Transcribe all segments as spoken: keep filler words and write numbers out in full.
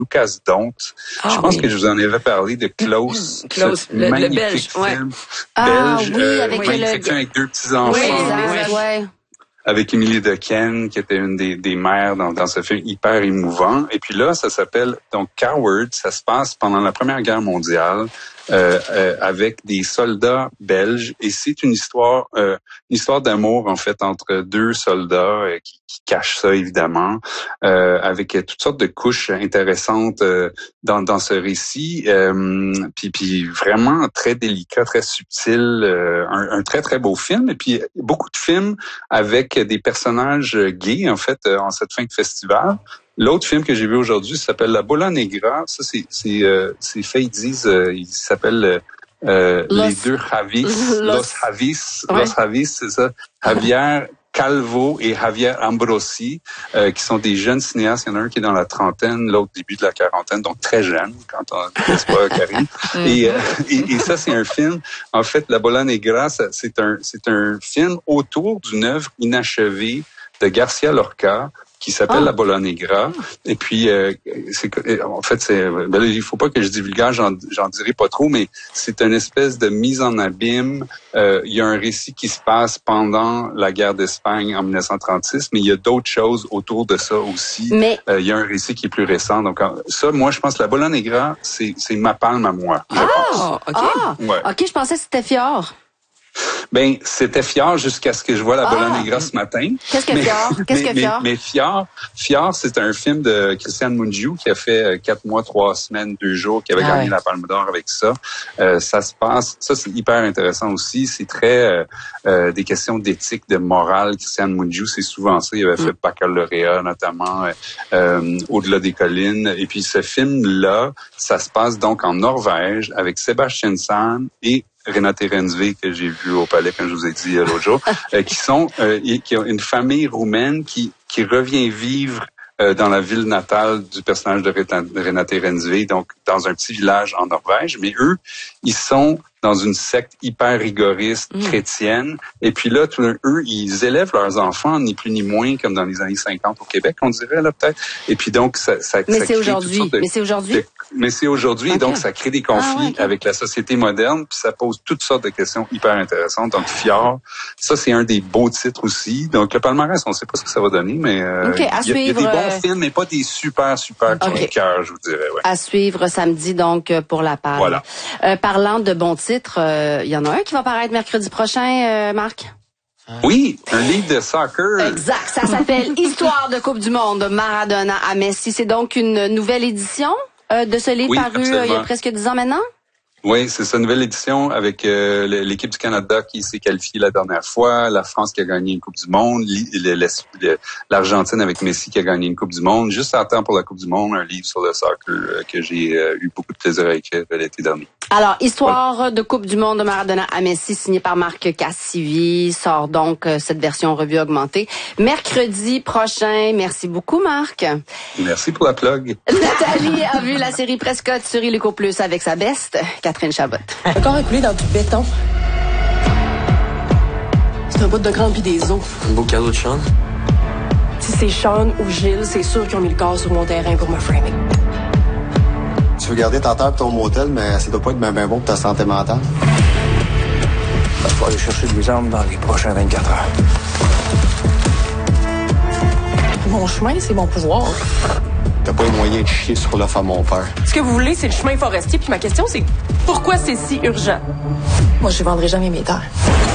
Lucas Dont. Ah, je pense oui. que je vous en avais parlé de Klaus. Klaus, le, le belge. film Ouais. Ah, belge. oui, euh, avec magnifique le- film avec deux petits-enfants. Oui, oui, exact, oui. ouais. Avec Émilie Dequesne, qui était une des, des mères dans, dans ce film hyper émouvant. Et puis là, ça s'appelle donc Coward. Ça se passe pendant la Première Guerre mondiale euh, euh, avec des soldats belges. Et c'est une histoire, euh, une histoire d'amour en fait entre deux soldats euh, qui, qui cachent ça évidemment, euh, avec toutes sortes de couches intéressantes euh, dans, dans ce récit. Euh, puis, puis vraiment très délicat, très subtil, euh, un, un très très beau film. Et puis beaucoup de films avec des personnages gays, en fait, en cette fin de festival. L'autre film que j'ai vu aujourd'hui s'appelle La Bola Negra. Ça, c'est, c'est, euh, c'est fait, ils disent, euh, il s'appelle euh, Los- Les Deux Javis. Los- Los Javis. Ouais. Los Javis, c'est ça. Javier Calvo et Javier Ambrosi, euh, qui sont des jeunes cinéastes. Il y en a un qui est dans la trentaine, l'autre début de la quarantaine, donc très jeune, quand on n'est pas Karine. et, euh, et, et ça, c'est un film. En fait, La Bola Negra, ça, c'est un, c'est un film autour d'une œuvre inachevée de Garcia Lorca, qui s'appelle Ah. La Bola Negra. Et puis, euh, c'est que- en fait, c'est, ben là, il faut pas que je divulgage, j'en, j'en dirai pas trop, mais c'est une espèce de mise en abîme. Euh, il y a un récit qui se passe pendant la guerre d'Espagne en dix-neuf cent trente-six, mais il y a d'autres choses autour de ça aussi. Mais Euh, il y a un récit qui est plus récent. Donc, en- ça, moi, je pense que La Bola Negra, c'est, c'est ma palme à moi, je pense. Ah, OK. ah, Ouais. ok, je pensais que c'était Fior. Ben, c'était Fior jusqu'à ce que je vois La Bola Ah. Negra ce matin. Qu'est-ce que Mais- Fior? Qu'est-ce mais, que mais, Fior? mais Fior, Fior, c'est un film de Christian Mungiu qui a fait euh, quatre mois, trois semaines, deux jours, qui avait Ah gagné ouais. la Palme d'Or avec ça. Euh, ça se passe, ça c'est hyper intéressant aussi. C'est très euh, euh, des questions d'éthique, de morale. Christian Mungiu, c'est souvent ça. Il avait fait baccalauréat notamment euh, euh, Au-delà des collines. Et puis ce film-là, ça se passe donc en Norvège avec Sébastien Sahn et Renate Rensve, que j'ai vu au palais, comme je vous ai dit euh, l'autre jour, euh, qui sont euh, qui ont une famille roumaine qui qui revient vivre euh, dans la ville natale du personnage de Reta- de Renate Rensve, donc dans un petit village en Norvège. Mais eux, ils sont dans une secte hyper rigoriste chrétienne. Et puis là, tout, eux, ils élèvent leurs enfants, ni plus ni moins, comme dans les années cinquante au Québec, on dirait, là, peut-être. Et puis donc, ça, ça, Mais ça c'est crée aujourd'hui. toutes sortes de- Mais c'est aujourd'hui. de- mais c'est aujourd'hui, Ok. donc ça crée des conflits Ah ouais, ok. avec la société moderne, puis ça pose toutes sortes de questions hyper intéressantes. Donc, Fior, ça, c'est un des beaux titres aussi. Donc, le palmarès, on ne sait pas ce que ça va donner, mais euh, Ok, à il y a- il y, a suivre, des bons euh, films, mais pas des super, super coups Ok. de cœur, je vous dirais. Ouais. À suivre samedi, donc, euh, pour la Palme. Voilà. Euh, parlant de bons titres, euh, il y en a un qui va paraître mercredi prochain, euh, Marc. Oui, un livre de soccer. Exact. Ça s'appelle Histoire de Coupe du Monde, Maradona à Messi. C'est donc une nouvelle édition euh, de ce livre Oui, paru euh, il y a absolument. presque dix ans maintenant. Oui, c'est sa nouvelle édition avec euh, l'équipe du Canada qui s'est qualifiée la dernière fois, la France qui a gagné une Coupe du Monde, l'Argentine avec Messi qui a gagné une Coupe du Monde. Juste à temps pour la Coupe du Monde, un livre sur le soccer euh, que j'ai euh, eu beaucoup de plaisir à écrire l'été dernier. Alors, Histoire de Coupe du Monde de Maradona à Messi, signé par Marc Cassivi, sort donc euh, cette version revue augmentée mercredi prochain. Merci beaucoup, Marc. Merci pour la plug. Nathalie a vu la série Prescott sur Illico Plus avec sa beste, Catherine Chabot. Le corps est coulé dans du béton. C'est un bout de grand pis des os. Un beau cadeau de Sean. Si c'est Sean ou Gilles, c'est sûr qu'ils ont mis le corps sur mon terrain pour me framer. Tu veux garder ta terre et ton motel, mais ça doit pas être bien ben bon pour ta santé mentale. Il va falloir aller chercher des armes dans les prochains vingt-quatre heures. Mon chemin, c'est mon pouvoir. T'as pas les moyens de chier sur l'offre à mon père. Ce que vous voulez, c'est le chemin forestier. Puis ma question, c'est pourquoi c'est si urgent? Moi, je vendrai jamais mes terres.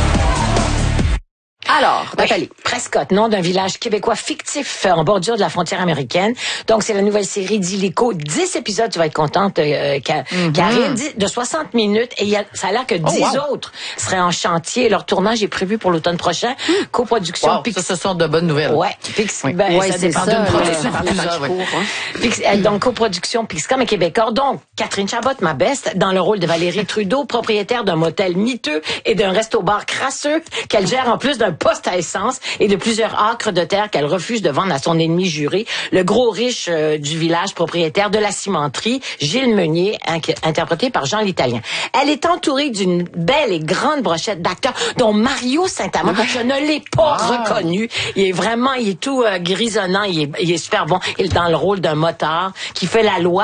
Alors, Nathalie. Oui, Prescott, nom d'un village québécois fictif euh, en bordure de la frontière américaine. Donc, c'est la nouvelle série d'Illico. dix épisodes, tu vas être contente, euh, Ka- Mm-hmm. Karine, dix- de soixante minutes. Et il y a, ça a l'air que dix wow. autres seraient en chantier. Leur tournage est prévu pour l'automne prochain. Coproduction Wow, Pix- ça, ce sont de bonnes nouvelles. Ouais, Pix, Oui. ben, Ouais, ça c'est dépend ça, d'une là, production. par le match ça, ouais. court, hein. Pix- euh, donc, coproduction Pixcom et Québécois. Donc, Catherine Chabot, ma beste, dans le rôle de Valérie Trudeau, propriétaire d'un motel miteux et d'un resto-bar crasseux qu'elle gère en plus d'un poste à essence et de plusieurs acres de terre qu'elle refuse de vendre à son ennemi juré, le gros riche euh, du village, propriétaire de la cimenterie, Gilles Meunier, inc- interprété par Jean l'Italien. Elle est entourée d'une belle et grande brochette d'acteurs, dont Mario Saint-Amand. Je ne l'ai pas reconnu. Il est vraiment, il est tout euh, grisonnant, il est, il est super bon. Il est dans le rôle d'un motard qui fait la loi